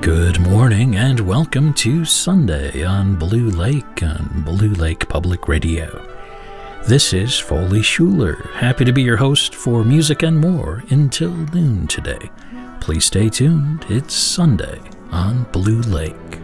Good morning and welcome to Sunday on Blue Lake Public Radio. This is Foley Schuler, happy to be your host for music and more until noon today. Please stay tuned, it's Sunday on Blue Lake.